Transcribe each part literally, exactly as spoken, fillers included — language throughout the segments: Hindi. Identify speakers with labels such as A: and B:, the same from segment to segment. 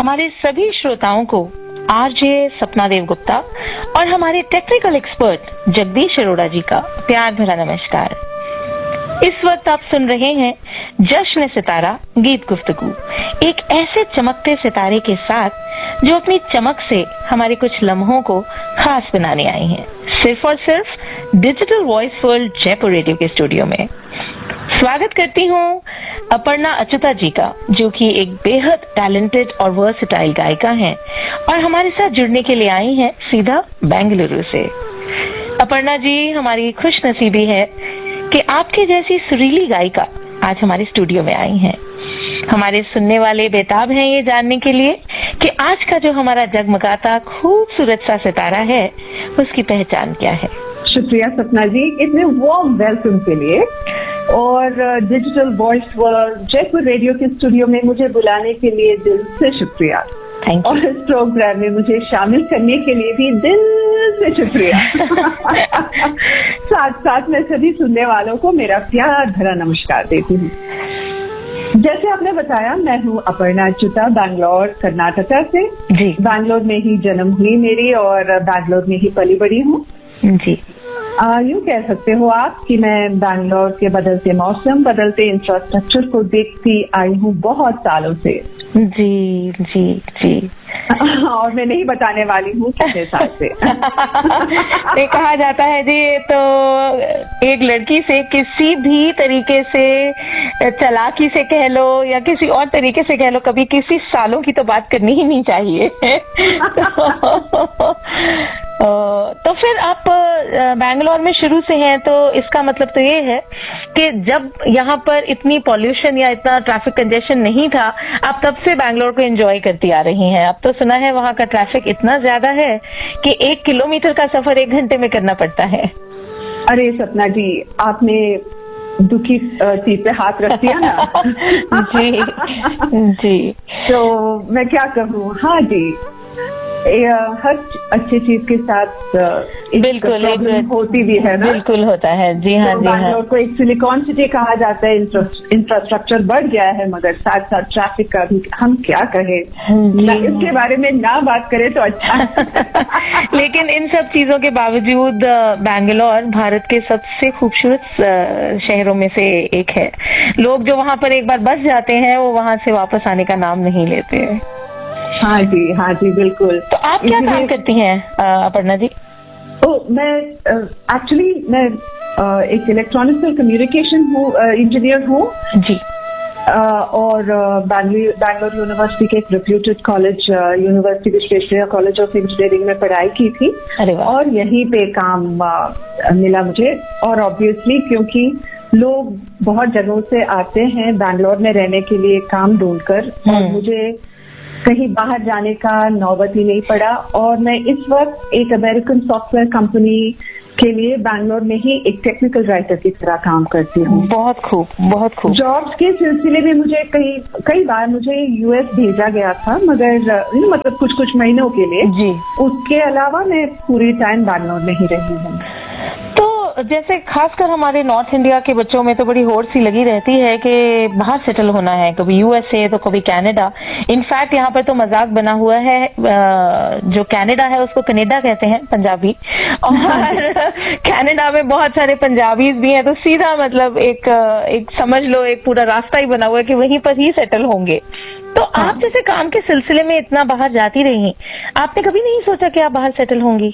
A: हमारे सभी श्रोताओं को आरजे सपना देव गुप्ता और हमारे टेक्निकल एक्सपर्ट जगदीश अरोड़ा जी का प्यार भरा नमस्कार। इस वक्त आप सुन रहे हैं जश्न सितारा गीत गुफ्तगू, एक ऐसे चमकते सितारे के साथ जो अपनी चमक से हमारे कुछ लम्हों को खास बनाने आए हैं, सिर्फ और सिर्फ digital voice world Jaipur radio के स्टूडियो में। स्वागत करती हूँ अपर्णा अच्युता जी का, जो कि एक बेहद टैलेंटेड और वर्सेटाइल गायिका हैं और हमारे साथ जुड़ने के लिए आई हैं सीधा बेंगलुरु से। अपर्णा जी, हमारी खुश नसीबी है कि आपके जैसी सुरीली गायिका आज हमारे स्टूडियो में आई हैं। हमारे सुनने वाले बेताब हैं ये जानने के लिए कि आज का जो हमारा जगमगाता खूबसूरत सा सितारा है उसकी पहचान क्या है।
B: शुक्रिया सपना जी, इतने वार्म वेलकम के लिए और digital voice world Jaipur radio के स्टूडियो में मुझे बुलाने के लिए दिल से शुक्रिया। और इस प्रोग्राम में मुझे शामिल करने के लिए भी दिल से शुक्रिया। साथ साथ मैं सभी सुनने वालों को मेरा प्यार भरा नमस्कार देती हूँ। जैसे आपने बताया, मैं हूँ अपर्णा अच्युता, बैंगलोर कर्नाटका से।
A: जी।
B: बैंगलोर में ही जन्म हुई मेरी और बैंगलोर में ही पली बड़ी हूँ।
A: जी।
B: यूँ कह सकते हो आप कि मैं बैंगलोर के बदलते मौसम, बदलते इंफ्रास्ट्रक्चर को देखती आई हूँ बहुत सालों से।
A: जी जी जी।
B: और मैं नहीं बताने वाली हूँ कितने साल से।
A: ये कहा जाता है जी, ये तो एक लड़की से किसी भी तरीके से, चालाकी से कह लो या किसी और तरीके से कह लो, कभी किसी सालों की तो बात करनी ही नहीं चाहिए। तो फिर आप बैंगलोर में शुरू से हैं, तो इसका मतलब तो ये है कि जब यहाँ पर इतनी पॉल्यूशन या इतना ट्रैफिक कंजेशन नहीं था, आप तब से बैंगलोर को एंजॉय करती आ रही हैं। अब तो सुना है वहाँ का ट्रैफिक इतना ज्यादा है कि एक किलोमीटर का सफर एक घंटे में करना पड़ता है।
B: अरे सपना जी, आपने दुखी चीज पे हाथ रख दिया ना।
A: जी जी।
B: तो मैं क्या कहूँ, हाँ जी, हर अच्छी चीज के साथ
A: बिल्कुल
B: होती भी है ना।
A: बिल्कुल होता है। जी हाँ।
B: तो
A: जी हाँ।
B: बैंगलोर को एक सिलिकॉन सिटी कहा जाता है। इंफ्रास्ट्रक्चर बढ़ गया है, मगर साथ साथ ट्रैफिक का भी हम क्या कहें, इसके बारे में ना बात करें तो अच्छा।
A: लेकिन इन सब चीजों के बावजूद बैंगलोर भारत के सबसे खूबसूरत शहरों में से एक है। लोग जो वहाँ पर एक बार बस जाते हैं वो वहाँ से वापस आने का नाम नहीं लेते।
B: हाँ जी, हाँ जी, बिल्कुल।
A: तो आप क्या काम करती हैं अपर्णा जी?
B: ओ, मैं एक्चुअली uh, मैं uh, एक इलेक्ट्रॉनिक्स कम्युनिकेशन हूँ, इंजीनियर हूँ
A: जी।
B: uh, और बैंगलोर बैंगलोर यूनिवर्सिटी के एक reputed college, university Visvesvaraya college of engineering में पढ़ाई की थी।
A: अरे वाह। और
B: यहीं पे काम uh, मिला मुझे। और ऑब्वियसली क्योंकि लोग बहुत जगहों से आते हैं बैंगलोर में रहने के लिए काम ढूंढकर, और मुझे कहीं बाहर जाने का नौबत ही नहीं पड़ा। और मैं इस वक्त एक अमेरिकन सॉफ्टवेयर कंपनी के लिए बैंगलोर में ही एक टेक्निकल राइटर की तरह काम करती हूँ।
A: बहुत खूब, बहुत खूब।
B: जॉब्स के सिलसिले में मुझे कई कई बार मुझे यूएस भेजा गया था, मगर मतलब कुछ कुछ महीनों के लिए
A: जी।
B: उसके अलावा मैं पूरी टाइम बैंगलोर में ही रही हूँ।
A: जैसे खासकर हमारे नॉर्थ इंडिया के बच्चों में तो बड़ी होड़ सी लगी रहती है कि बाहर सेटल होना है, कभी यूएसए तो कभी कनाडा। इनफैक्ट यहाँ पर तो मजाक बना हुआ है, जो कनाडा है उसको कनाडा कहते हैं पंजाबी, और कनाडा में बहुत सारे पंजाबीज भी हैं। तो सीधा मतलब एक एक समझ लो एक पूरा रास्ता ही बना हुआ है कि वहीं पर ही सेटल होंगे। तो आप जैसे काम के सिलसिले में इतना बाहर जाती रही, आपने कभी नहीं सोचा कि आप बाहर सेटल होंगी?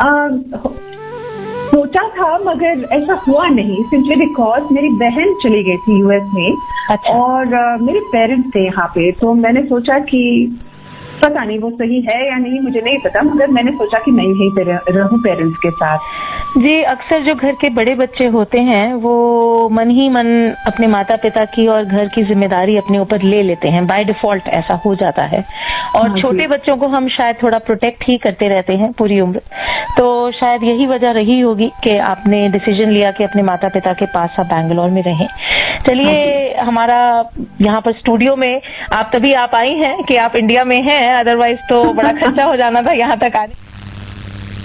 B: सोचा था, मगर ऐसा हुआ नहीं, सिंपली बिकॉज मेरी बहन चली गई थी यूएस में। अच्छा। और uh, मेरे पेरेंट्स थे यहाँ पे, तो मैंने सोचा कि पता नहीं वो सही है या नहीं, मुझे नहीं पता, मगर मैंने सोचा कि मैं यहीं पे रहूं पेरेंट्स के साथ।
A: जी, अक्सर जो घर के बड़े बच्चे होते हैं वो मन ही मन अपने माता पिता की और घर की जिम्मेदारी अपने ऊपर ले लेते हैं, बाय डिफॉल्ट ऐसा हो जाता है। और हाँ, छोटे बच्चों को हम शायद थोड़ा प्रोटेक्ट ही करते रहते हैं पूरी उम्र। तो शायद यही वजह रही होगी कि आपने डिसीजन लिया कि अपने माता पिता के पास आप बैंगलोर में रहें। चलिए, हमारा यहाँ पर स्टूडियो में आप तभी आप आई हैं कि आप इंडिया में हैं, अदरवाइज तो बड़ा खर्चा हो जाना था यहाँ तक आने।